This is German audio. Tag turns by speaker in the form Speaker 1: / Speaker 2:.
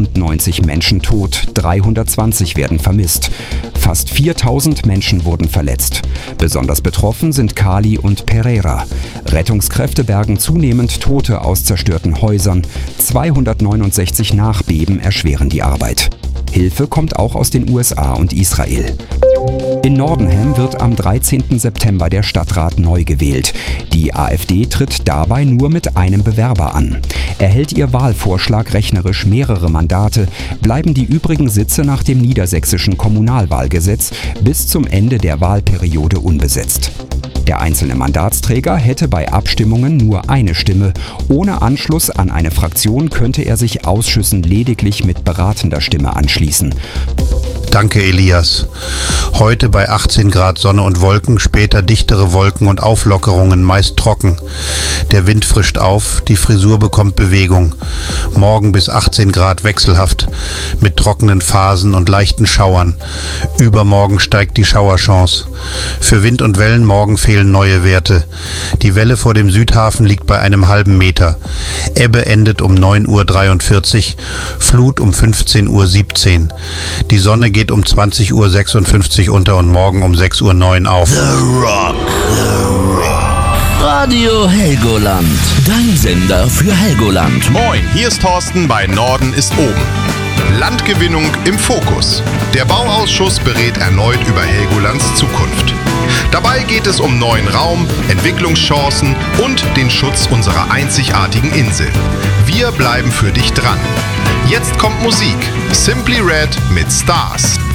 Speaker 1: 90 Menschen tot, 320 werden vermisst. Fast 4000 Menschen wurden verletzt. Besonders betroffen sind Cali und Pereira. Rettungskräfte bergen zunehmend Tote aus zerstörten Häusern. 269 Nachbeben erschweren die Arbeit. Hilfe kommt auch aus den USA und Israel. In Nordenham wird am 13. September der Stadtrat neu gewählt. Die AfD tritt dabei nur mit einem Bewerber an. Erhält ihr Wahlvorschlag rechnerisch mehrere Mandate, bleiben die übrigen Sitze nach dem niedersächsischen Kommunalwahlgesetz bis zum Ende der Wahlperiode unbesetzt. Der einzelne Mandatsträger hätte bei Abstimmungen nur eine Stimme. Ohne Anschluss an eine Fraktion könnte er sich Ausschüssen lediglich mit beratender Stimme anschließen.
Speaker 2: Danke, Elias. Heute bei 18 Grad Sonne und Wolken, später dichtere Wolken und Auflockerungen, meist trocken. Der Wind frischt auf, die Frisur bekommt Bewegung. Morgen bis 18 Grad wechselhaft, mit trockenen Phasen und leichten Schauern. Übermorgen steigt die Schauerchance. Für Wind und Wellen morgen fehlen neue Werte. Die Welle vor dem Südhafen liegt bei einem halben Meter. Ebbe endet um 9:43 Uhr, Flut um 15:17 Uhr. Die Sonne geht um 20:56 Uhr unter und morgen um 6:09 Uhr auf.
Speaker 3: The Rock. Radio Helgoland. Dein Sender für Helgoland.
Speaker 4: Moin, hier ist Thorsten bei Norden ist oben. Landgewinnung im Fokus. Der Bauausschuss berät erneut über Helgolands Zukunft. Dabei geht es um neuen Raum, Entwicklungschancen und den Schutz unserer einzigartigen Insel. Wir bleiben für dich dran. Jetzt kommt Musik. Simply Red mit Stars.